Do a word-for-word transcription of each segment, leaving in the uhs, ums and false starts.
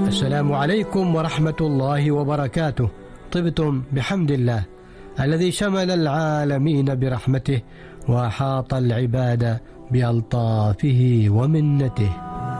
السلام عليكم ورحمة الله وبركاته. طبتم بحمد الله الذي شمل العالمين برحمته وأحاط العباد بألطافه ومنته.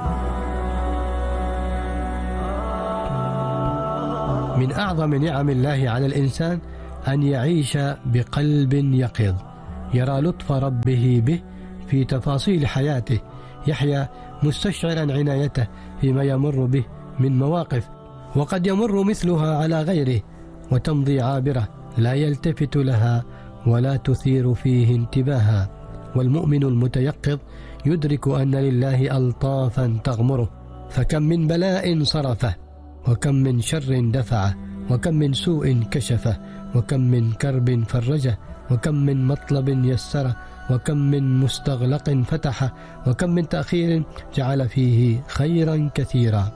من أعظم نعم الله على الإنسان أن يعيش بقلب يقظ يرى لطف ربه به في تفاصيل حياته، يحيا مستشعرا عنايته فيما يمر به من مواقف وقد يمر مثلها على غيره وتمضي عابرة لا يلتفت لها ولا تثير فيه انتباها. والمؤمن المتيقظ يدرك أن لله ألطافا تغمره، فكم من بلاء صرفه، وكم من شر دفعه، وكم من سوء كشفه، وكم من كرب فرجه، وكم من مطلب يسره، وكم من مستغلق فتحه، وكم من تأخير جعل فيه خيرا كثيرا.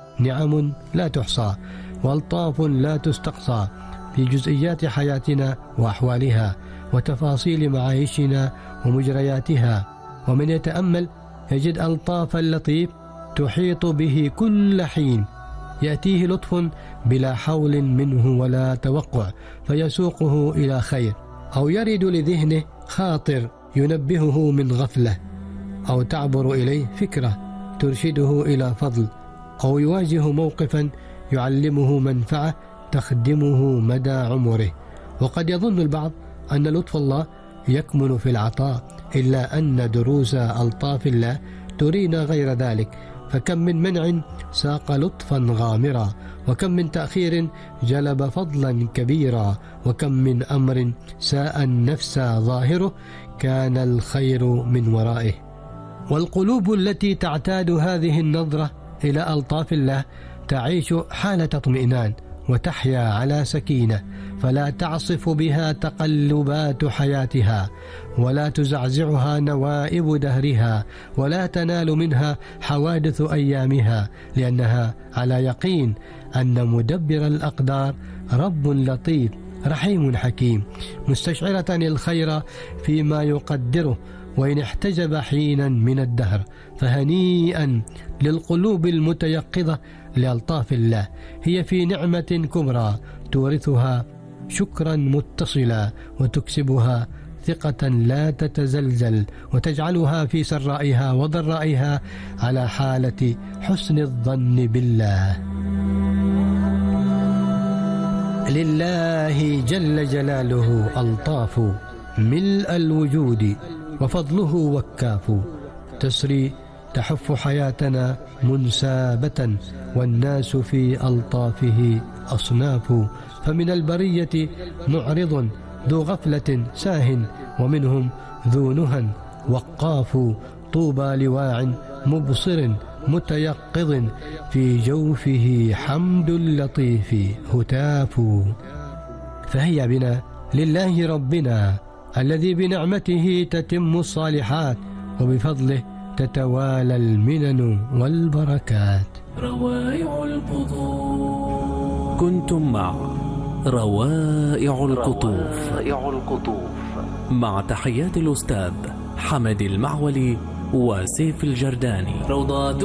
نعم لا تحصى وألطاف لا تستقصى في جزئيات حياتنا وأحوالها وتفاصيل معايشنا ومجرياتها. ومن يتأمل يجد ألطاف اللطيف تحيط به كل حين، يأتيه لطف بلا حول منه ولا توقع فيسوقه إلى خير، أو يرد لذهنه خاطر ينبهه من غفلة، أو تعبر إليه فكرة ترشده إلى فضل، أو يواجه موقفا يعلمه منفعة تخدمه مدى عمره. وقد يظن البعض أن لطف الله يكمن في العطاء، إلا أن دروس ألطاف الله ترينا غير ذلك. فكم من منع ساق لطفا غامرا، وكم من تأخير جلب فضلا كبيرا، وكم من أمر ساء النفس ظاهره كان الخير من ورائه. والقلوب التي تعتاد هذه النظرة إلى ألطاف الله تعيش حالة اطمئنان وتحيا على سكينة، فلا تعصف بها تقلبات حياتها، ولا تزعزعها نوائب دهرها، ولا تنال منها حوادث أيامها، لأنها على يقين أن مدبر الأقدار رب لطيف رحيم حكيم، مستشعرة الخير فيما يقدره وإن احتجب حينا من الدهر. فهنيئا للقلوب المتيقظة لألطاف الله، هي في نعمة كبرى تورثها شكرا متصلا وتكسبها ثقة لا تتزلزل، وتجعلها في سرائها وضرائها على حالة حسن الظن بالله. لله جل جلاله ألطاف ملء الوجود، وفضله وكاف، تسري تحف حياتنا منسابة، والناس في ألطافه أصناف. فمن البرية معرض ذو غفلة ساه، ومنهم ذو نهى وقاف. طوبى لواع مبصر متيقظ، في جوفه حمد اللطيف هتاف. فهيا بنا لله ربنا الذي بنعمته تتم الصالحات، وبفضله تتوالى المنن والبركات. روائع القطوف. كنتم مع روائع القطوف مع تحيات الأستاذ حمد المعولي وسيف الجرداني. روضات